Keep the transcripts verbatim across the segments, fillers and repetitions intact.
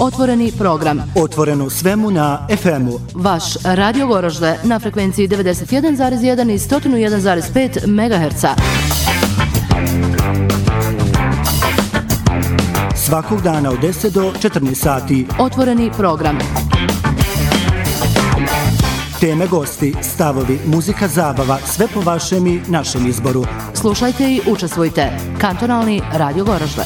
Otvoreni program. Otvoreno svemu na ef emu. Vaš Radio Goražde na frekvenciji devedeset jedan zarez jedan i sto jedan zarez pet megaherca. Svakog dana od deset do četrnaest sati. Otvoreni program. Teme, gosti, stavovi, muzika, zabava, sve po vašem i našem izboru. Slušajte i učestvujte. Kantonalni Radio Goražde.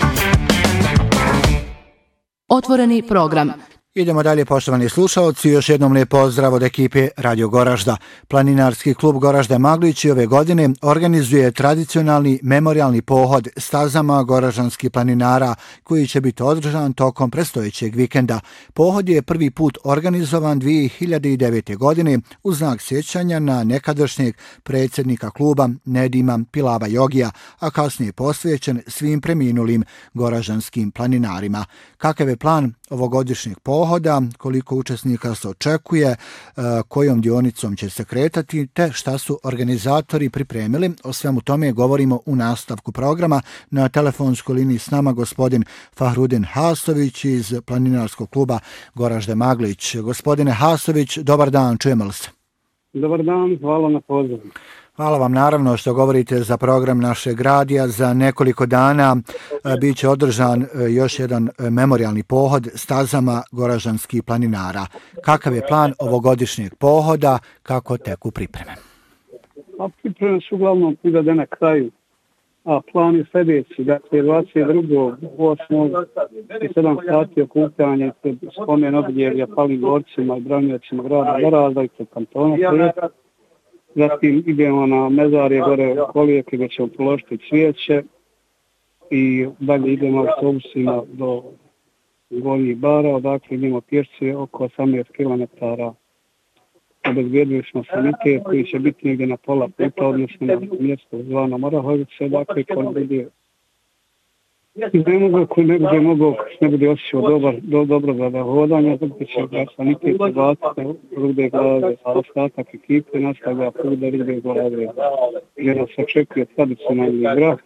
Otvoreni program. Idemo dalje, poštovani slušalci, još jednom lijep pozdrav od ekipe Radio Goražda. Planinarski klub Goražde Maglići ove godine organizuje tradicionalni memorialni pohod stazama goražanskih planinara koji će biti održan tokom predstojećeg vikenda. Pohod je prvi put organizovan dvije hiljade devete. godine u znak sjećanja na nekadašnjeg predsjednika kluba Nedima Pilava Jogija, a kasnije posvećen svim preminulim goražanskim planinarima. Kakav je plan ovogodišnjeg pohoda, koliko učesnika se očekuje, kojom dionicom će se kretati, te šta su organizatori pripremili. O svemu tome govorimo u nastavku programa. Na telefonskoj liniji s nama gospodin Fahrudin Hasović iz Planinarskog kluba Goražde Maglić. Gospodine Hasović, dobar dan, čujemo li se? Dobar dan, hvala na pozivu. Hvala vam naravno što govorite za program našeg radija. Za nekoliko dana bit će održan još jedan memorialni pohod stazama goražanskih planinara. Kakav je plan ovogodišnjeg pohoda, kako teku pripreme? A pripreme su uglavnom privede na kraju, a plan je sljedeći, dakle dvadeset drugog osmog i sedam sati okupljanje pred spomen obilježja palim borcima i braniteljima grada Goražda i pred kantona Srijeka. Zatim idemo na mezarje gore Kolijeke gdje ćemo položiti cvijeće i dalje idemo autobusima do Gornjih Bara, odakle idemo pješce oko osamnaest kilometara. Obezbijedili smo sanitet koji će biti negdje na pola puta, odnosno na mjesto zvano Morahovice, dakle ko ne bude ne mogu, ko ne bude mogao, ne bude osjećao dobar, do, dobro za hodanje, zato će ga sanitet ubaciti rude glave, a ostatak ekipe nastavlja put da rude glave. Jer nas očekuje tradicionalni grah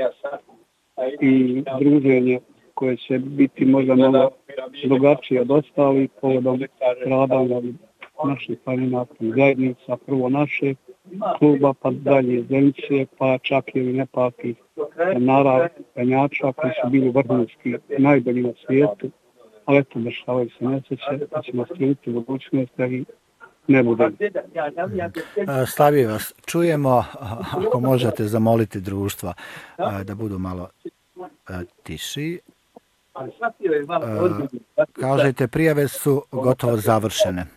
i druženje koje će biti možda malo drugačije od ostalih povodom radanja naših planinarskih zajednica, prvo naše kluba, pa dalje Zenice, pa čak i nepakih nara penjača koji su bili vrhunski najbolji na svijetu, ali eto dešavaju se nesreće, pa ćemo stvoriti budućnost i ne bude. Slavije vas, čujemo, ako možete zamoliti društva da budu malo tiši. Kažete, prijave su gotovo završene.